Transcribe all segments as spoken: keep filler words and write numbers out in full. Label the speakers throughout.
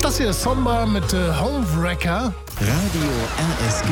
Speaker 1: Das hier ist Sommer mit äh, Homewrecker.
Speaker 2: Radio R S G.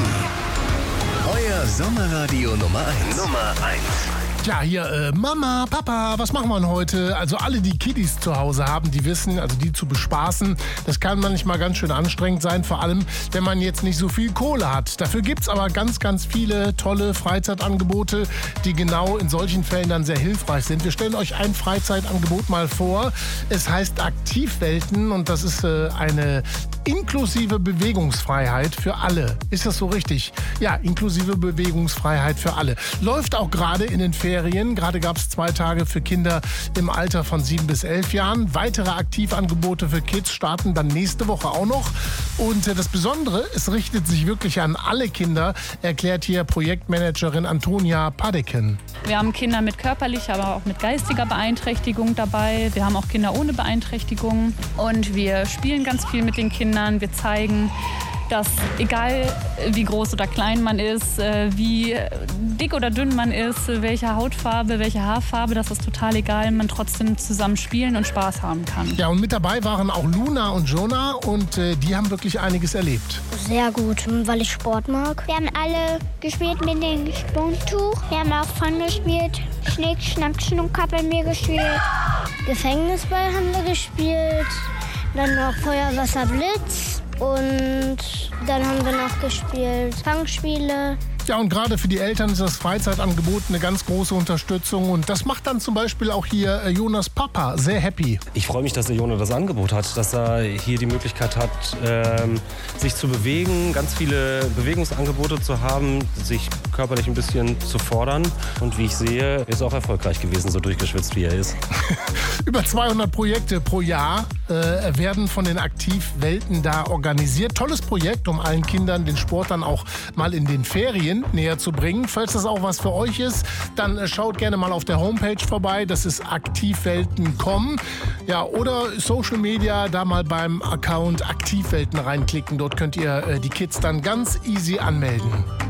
Speaker 2: Euer Sommerradio Nummer eins. Nummer eins.
Speaker 1: Ja, hier, äh, Mama, Papa, was machen wir denn heute? Also alle, die Kiddies zu Hause haben, die wissen, also die zu bespaßen, das kann manchmal ganz schön anstrengend sein, vor allem, wenn man jetzt nicht so viel Kohle hat. Dafür gibt's aber ganz, ganz viele tolle Freizeitangebote, die genau in solchen Fällen dann sehr hilfreich sind. Wir stellen euch ein Freizeitangebot mal vor. Es heißt Aktivwelten und das ist äh, eine inklusive Bewegungsfreiheit für alle. Ist das so richtig? Ja, inklusive Bewegungsfreiheit für alle. Läuft auch gerade in den Ferien. Gerade gab es zwei Tage für Kinder im Alter von sieben bis elf Jahren. Weitere Aktivangebote für Kids starten dann nächste Woche auch noch. Und äh, das Besondere, es richtet sich wirklich an alle Kinder, erklärt hier Projektmanagerin Antonia Padeken.
Speaker 3: Wir haben Kinder mit körperlicher, aber auch mit geistiger Beeinträchtigung dabei. Wir haben auch Kinder ohne Beeinträchtigung. Und wir spielen ganz viel mit den Kindern. Wir zeigen, dass egal wie groß oder klein man ist, wie dick oder dünn man ist, welche Hautfarbe, welche Haarfarbe, das ist total egal, man trotzdem zusammen spielen und Spaß haben kann.
Speaker 1: Ja, und mit dabei waren auch Luna und Jonah und äh, die haben wirklich einiges erlebt.
Speaker 4: Sehr gut, weil ich Sport mag. Wir haben alle gespielt mit dem Sprungtuch. Wir haben auch Fun gespielt. Schnick, Schnack, Schnuck haben wir gespielt. Gefängnisball haben wir gespielt. Dann noch Feuer, Wasser, Blitz. Und dann haben wir noch gespielt Fangspiele.
Speaker 1: Ja, und gerade für die Eltern ist das Freizeitangebot eine ganz große Unterstützung. Und das macht dann zum Beispiel auch hier Jonas Papa sehr happy.
Speaker 5: Ich freue mich, dass der Jonas das Angebot hat, dass er hier die Möglichkeit hat, ähm, sich zu bewegen, ganz viele Bewegungsangebote zu haben, sich körperlich ein bisschen zu fordern. Und wie ich sehe, ist auch erfolgreich gewesen, so durchgeschwitzt wie er ist.
Speaker 1: Über zweihundert Projekte pro Jahr äh, werden von den Aktivwelten da organisiert. Tolles Projekt, um allen Kindern den Sport dann auch mal in den Ferien näher zu bringen. Falls das auch was für euch ist, dann äh, schaut gerne mal auf der Homepage vorbei. Das ist aktivwelten punkt com. Ja, oder Social Media, da mal beim Account Aktivwelten reinklicken. Dort könnt ihr äh, die Kids dann ganz easy anmelden.